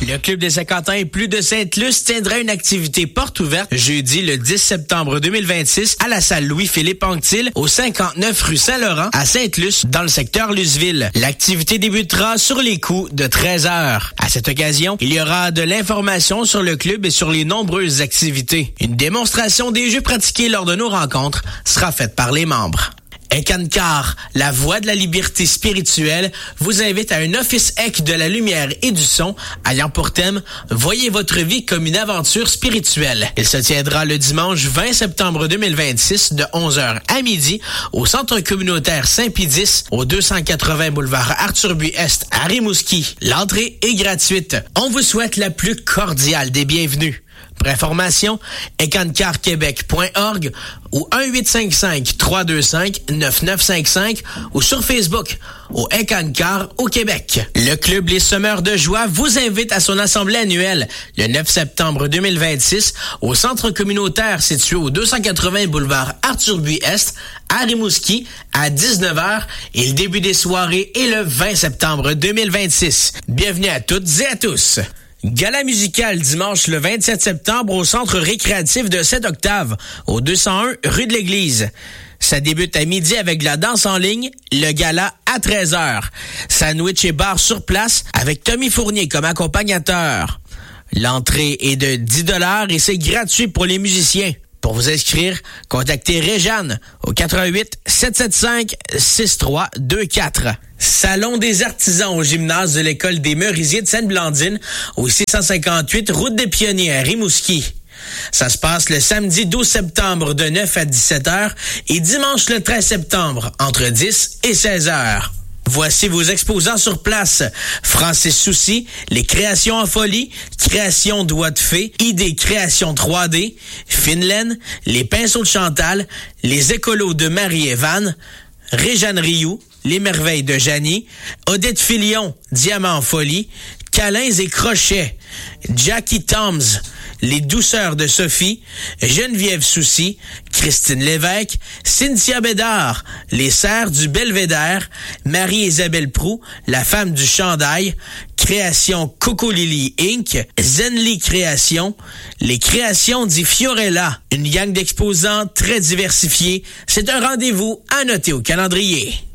Le Club des Saint-Quentin et plus de Sainte-Luce tiendra une activité porte ouverte jeudi le 10 septembre 2026 à la salle Louis-Philippe Anctil au 59 rue Saint-Laurent à Sainte-Luce dans le secteur Luceville. L'activité débutera sur les coups de 13h. À cette occasion, il y aura de l'information sur le club et sur les nombreuses activités. Une démonstration des jeux pratiqués lors de nos rencontres sera faite par les membres. Eckankar, la voix de la liberté spirituelle, vous invite à un office EC de la lumière et du son ayant pour thème « Voyez votre vie comme une aventure spirituelle ». Il se tiendra le dimanche 20 septembre 2026 de 11h à midi au Centre communautaire Saint-Pédis au 280 boulevard Arthur-Buis-Est à Rimouski. L'entrée est gratuite. On vous souhaite la plus cordiale des bienvenues. Pour information, eckankarquebec.org ou 1-855-325-9955 ou sur Facebook au Eckankar au Québec. Le Club Les Semeurs de Joie vous invite à son assemblée annuelle le 9 septembre 2026 au centre communautaire situé au 280 boulevard Arthur-Buis-Est à Rimouski à 19h et le début des soirées est le 20 septembre 2026. Bienvenue à toutes et à tous. Gala musical dimanche le 27 septembre au centre récréatif de Saint-Octave, au 201 rue de l'Église. Ça débute à midi avec la danse en ligne, le gala à 13h. Sandwich et bar sur place avec Tommy Fournier comme accompagnateur. L'entrée est de 10$ et c'est gratuit pour les musiciens. Pour vous inscrire, contactez Réjeanne au 88 775 6324. Salon des artisans au gymnase de l'école des Merisiers de Sainte-Blandine au 658 route des Pionniers à Rimouski. Ça se passe le samedi 12 septembre de 9 à 17h et dimanche le 13 septembre entre 10 et 16h. Voici vos exposants sur place. Francis Soucy, les créations en folie, création doigts de fée, idées création 3D, Finlaine, les pinceaux de Chantal, les écolos de Marie-Évanne, Réjeanne Rioux, les merveilles de Janie, Odette Filion, Diamant en folie, Câlins et crochets, Jackie Toms, les douceurs de Sophie, Geneviève Soucy, Christine Lévesque, Cynthia Bédard, les sœurs du Belvédère, Marie-Isabelle Proux, la femme du chandail, Création Coco Lily Inc., Zenly Création, les créations dit Fiorella, une gang d'exposants très diversifiés. C'est un rendez-vous à noter au calendrier.